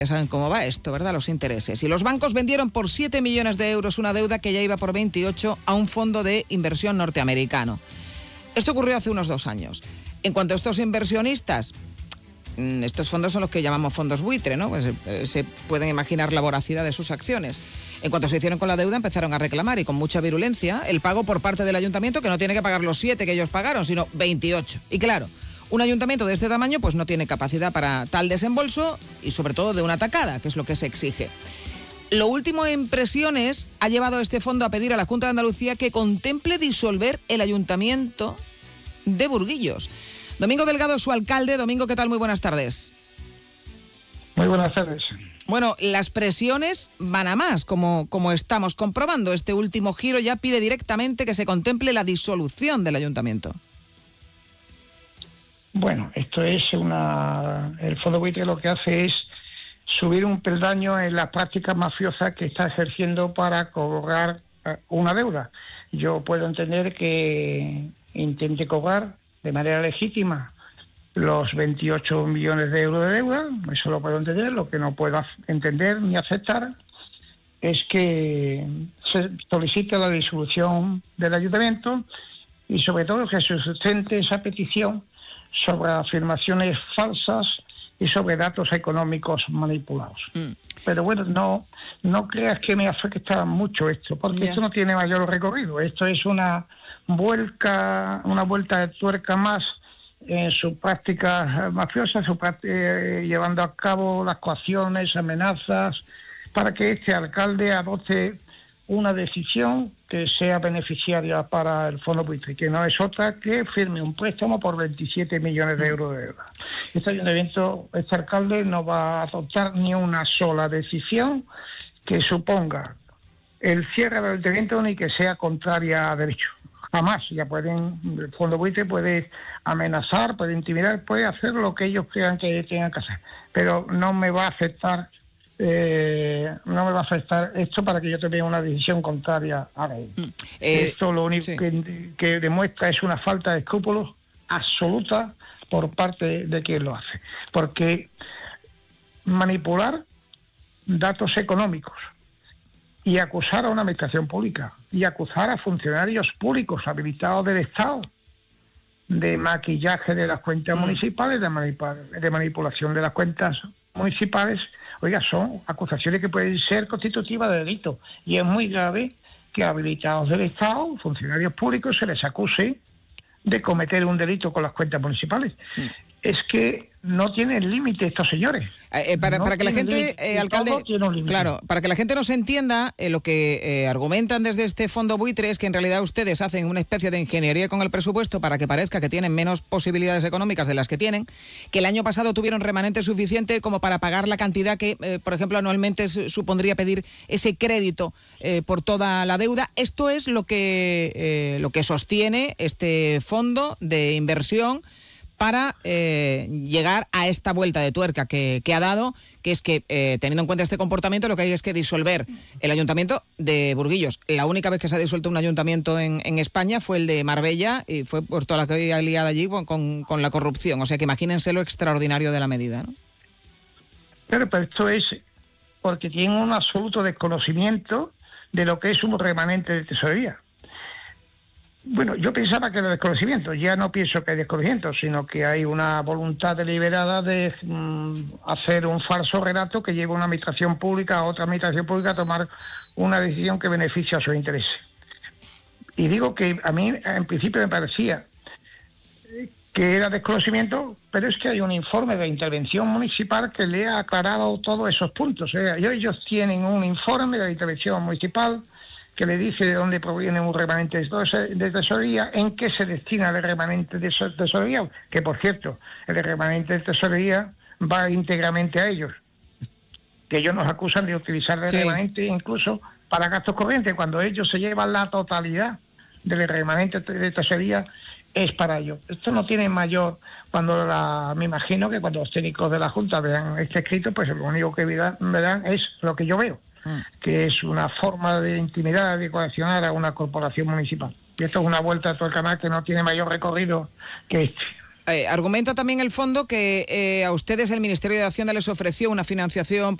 Ya saben cómo va esto, ¿verdad? Los intereses. Y los bancos vendieron por 7 millones de euros una deuda que ya iba por 28 a un fondo de inversión norteamericano. Esto ocurrió hace unos 2 años. En cuanto a estos inversionistas, estos fondos son los que llamamos fondos buitre, ¿no? Pues se pueden imaginar la voracidad de sus acciones. En cuanto se hicieron con la deuda, empezaron a reclamar, y con mucha virulencia, el pago por parte del ayuntamiento, que no tiene que pagar los 7 que ellos pagaron, sino 28. Y claro, un ayuntamiento de este tamaño pues no tiene capacidad para tal desembolso y sobre todo de una tacada, que es lo que se exige. Lo último en presiones ha llevado a este fondo a pedir a la Junta de Andalucía que contemple disolver el ayuntamiento de Burguillos. Domingo Delgado, su alcalde. Domingo, ¿qué tal? Muy buenas tardes. Muy buenas tardes. Bueno, las presiones van a más, como estamos comprobando. Este último giro ya pide directamente que se contemple la disolución del ayuntamiento. Bueno, esto es el fondo buitre lo que hace es subir un peldaño en las prácticas mafiosas que está ejerciendo para cobrar una deuda. Yo puedo entender que intente cobrar de manera legítima los 28 millones de euros de deuda, eso lo puedo entender. Lo que no puedo entender ni aceptar es que se solicite la disolución del ayuntamiento y sobre todo que se sustente esa petición sobre afirmaciones falsas y sobre datos económicos manipulados. Pero bueno, no creas que me afecta mucho esto, porque esto no tiene mayor recorrido. Esto es una vuelta de tuerca más en sus prácticas mafiosas, llevando a cabo las coacciones, amenazas, para que este alcalde adopte una decisión que sea beneficiaria para el fondo buitre, que no es otra que firme un préstamo por 27 millones de euros de deuda. Este alcalde no va a adoptar ni una sola decisión que suponga el cierre del ayuntamiento ni que sea contraria a derecho. Jamás. El fondo buitre puede amenazar, puede intimidar, puede hacer lo que ellos crean que tengan que hacer, pero no me va a afectar esto para que yo tome una decisión contraria a la ley. Esto lo único que demuestra es una falta de escrúpulos absoluta por parte de quien lo hace. Porque manipular datos económicos y acusar a una administración pública y acusar a funcionarios públicos habilitados del Estado de maquillaje de las cuentas municipales, de manipulación de las cuentas municipales, oiga, son acusaciones que pueden ser constitutivas de delito. Y es muy grave que a habilitados del Estado, funcionarios públicos, se les acuse de cometer un delito con las cuentas municipales. Es que no tienen límite estos señores. Para que la gente, alcalde, claro, para que la gente nos entienda, lo que argumentan desde este fondo buitre es que en realidad ustedes hacen una especie de ingeniería con el presupuesto para que parezca que tienen menos posibilidades económicas de las que tienen, que el año pasado tuvieron remanente suficiente como para pagar la cantidad que, por ejemplo, anualmente supondría pedir ese crédito por toda la deuda. Esto es lo que sostiene este fondo de inversión para llegar a esta vuelta de tuerca que ha dado, que es que, teniendo en cuenta este comportamiento, lo que hay es que disolver el ayuntamiento de Burguillos. La única vez que se ha disuelto un ayuntamiento en España fue el de Marbella, y fue por toda la que había liada allí con la corrupción. O sea que imagínense lo extraordinario de la medida, ¿no? Pero esto es porque tienen un absoluto desconocimiento de lo que es un remanente de tesorería. Bueno, yo pensaba que era desconocimiento. Ya no pienso que hay desconocimiento, sino que hay una voluntad deliberada de hacer un falso relato que lleva a una administración pública a otra administración pública a tomar una decisión que beneficia a sus intereses. Y digo que a mí en principio me parecía que era desconocimiento, pero es que hay un informe de intervención municipal que le ha aclarado todos esos puntos. Ellos tienen un informe de intervención municipal que le dice de dónde proviene un remanente de tesorería, en qué se destina el remanente de tesorería, que por cierto, el remanente de tesorería va íntegramente a ellos, que ellos nos acusan de utilizar el remanente incluso para gastos corrientes, cuando ellos se llevan la totalidad del remanente de tesorería, es para ellos. Esto no tiene mayor, me imagino que cuando los técnicos de la Junta vean este escrito, pues lo único que verán es lo que yo veo, que es una forma de intimidar, de coaccionar a una corporación municipal. Y esto es una vuelta a todo el canal que no tiene mayor recorrido que este. Argumenta también el fondo que a ustedes el Ministerio de Hacienda les ofreció una financiación